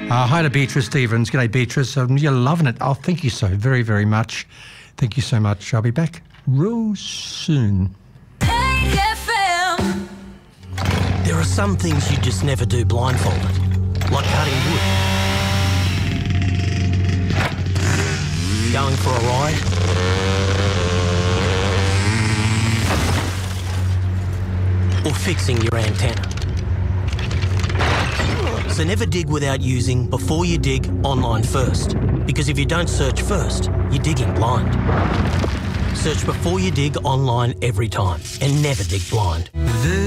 Hi to Beatrice Stevens. G'day, Beatrice. You're loving it. Oh, thank you so very, very much. Thank you so much. I'll be back real soon. AFM. There are some things you just never do blindfolded, like cutting wood, going for a ride, or fixing your antenna. So never dig without using Before You Dig online first, because if you don't search first, you're digging blind. Search Before You Dig online every time and never dig blind.